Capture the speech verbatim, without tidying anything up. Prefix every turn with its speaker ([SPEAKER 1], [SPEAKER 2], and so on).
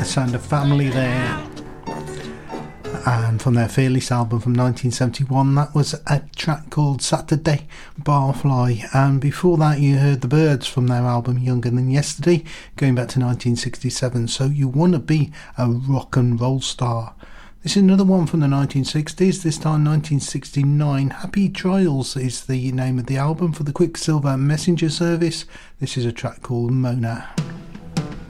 [SPEAKER 1] Sound of Family there. And from their Fearless album from nineteen seventy-one, that was a track called Saturday Barfly. And before that you heard the Byrds from their album Younger Than Yesterday, going back to nineteen sixty-seven. So You Wanna Be a Rock and Roll Star. This is another one from the nineteen sixties, this time nineteen sixty-nine. Happy Trials is the name of the album for the Quicksilver Messenger service. This is a track called Mona.